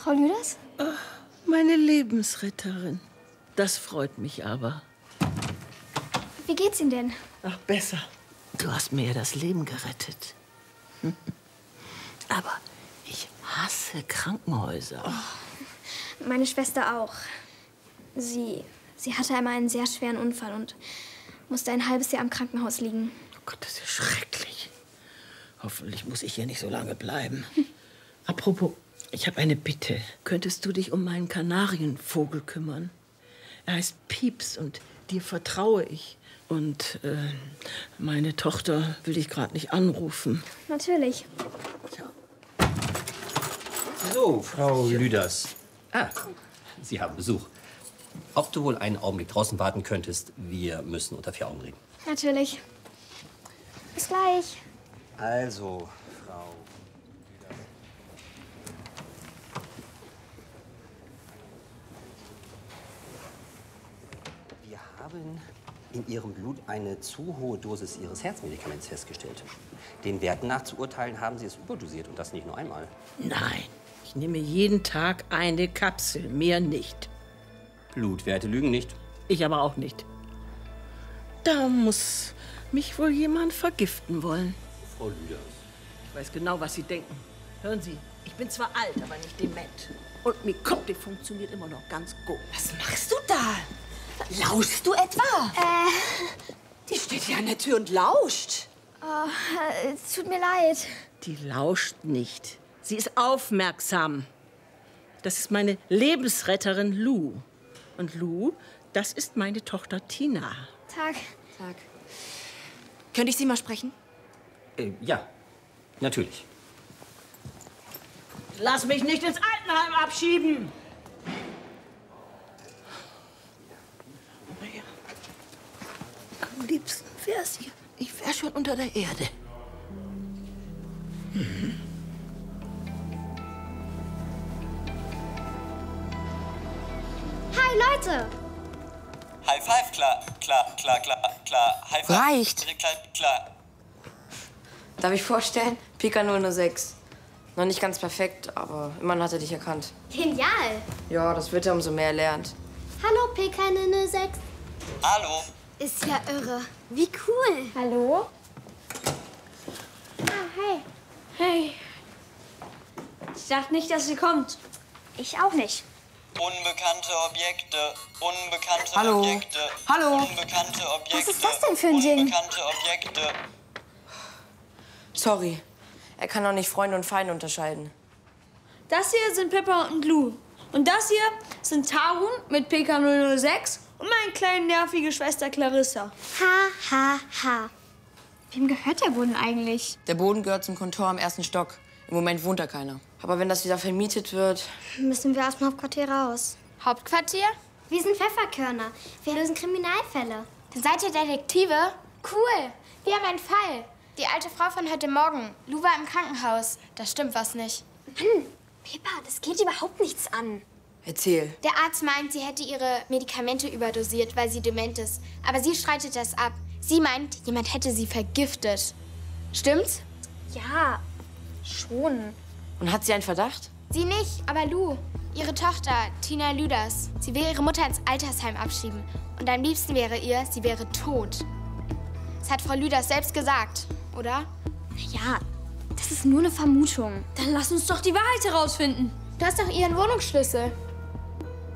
Frau Lüders? Meine Lebensretterin. Das freut mich aber. Wie geht's Ihnen denn? Ach, besser. Du hast mir ja das Leben gerettet. Aber ich hasse Krankenhäuser. Meine Schwester auch. Sie hatte einmal einen sehr schweren Unfall und musste ein halbes Jahr im Krankenhaus liegen. Oh Gott, das ist ja schrecklich. Hoffentlich muss ich hier nicht so lange bleiben. Apropos, ich habe eine Bitte. Könntest du dich um meinen Kanarienvogel kümmern? Er heißt Pieps und dir vertraue ich. Und meine Tochter will ich gerade nicht anrufen. Natürlich. Tja. So, Frau Lüders. Ah, Sie haben Besuch. Ob du wohl einen Augenblick draußen warten könntest? Wir müssen unter vier Augen reden. Natürlich. Bis gleich. Also, Frau Lüders. Wir haben in Ihrem Blut eine zu hohe Dosis Ihres Herzmedikaments festgestellt. Den Werten nach zu urteilen, haben Sie es überdosiert und das nicht nur einmal. Nein, ich nehme jeden Tag eine Kapsel, mehr nicht. Blutwerte lügen nicht. Ich aber auch nicht. Da muss mich wohl jemand vergiften wollen. Frau Lüders. Ich weiß genau, was Sie denken. Hören Sie, ich bin zwar alt, aber nicht dement. Und Mikopti funktioniert immer noch ganz gut. Was machst du da? Lauschst du etwa? Die steht hier an der Tür und lauscht. Oh, es tut mir leid. Die lauscht nicht. Sie ist aufmerksam. Das ist meine Lebensretterin Lou. Und Lou, das ist meine Tochter Tina. Tag. Könnte ich Sie mal sprechen? Ja, natürlich. Lass mich nicht ins Altenheim abschieben! Naja, am liebsten wär's hier. Ich wär schon unter der Erde. Hi, Leute. High five, klar. High five. Reicht. Klar. Darf ich vorstellen? Pika 006. Noch nicht ganz perfekt, aber immerhin hat er dich erkannt. Genial. Ja, das wird er umso mehr lernt. Hallo, PK006. Hallo. Ist ja irre. Wie cool. Hallo? Hey. Hey. Ich dachte nicht, dass sie kommt. Ich auch nicht. Unbekannte Objekte. Hallo. Objekte. Hallo. Unbekannte Objekte. Was ist das denn für ein Ding? Unbekannte Objekte. Sorry. Er kann auch nicht Freunde und Feinde unterscheiden. Das hier sind Pepper und Lou. Und das hier sind Tarun mit PK006 und meine kleine nervige Schwester Clarissa. Ha. Wem gehört der Boden eigentlich? Der Boden gehört zum Kontor am 1. Stock. Im Moment wohnt da keiner. Aber wenn das wieder vermietet wird... Müssen wir aus dem Hauptquartier raus. Hauptquartier? Wir sind Pfefferkörner. Wir lösen Kriminalfälle. Seid ihr Detektive? Cool. Wir haben einen Fall. Die alte Frau von heute Morgen. Lou war im Krankenhaus. Da stimmt was nicht. Mann, Pippa, das geht überhaupt nichts an. Erzähl. Der Arzt meint, sie hätte ihre Medikamente überdosiert, weil sie dement ist. Aber sie streitet das ab. Sie meint, jemand hätte sie vergiftet. Stimmt's? Ja, schon. Und hat sie einen Verdacht? Sie nicht, aber Lou. Ihre Tochter, Tina Lüders. Sie will ihre Mutter ins Altersheim abschieben. Und am liebsten wäre ihr, sie wäre tot. Das hat Frau Lüders selbst gesagt, oder? Ja, das ist nur eine Vermutung. Dann lass uns doch die Wahrheit herausfinden. Du hast doch ihren Wohnungsschlüssel.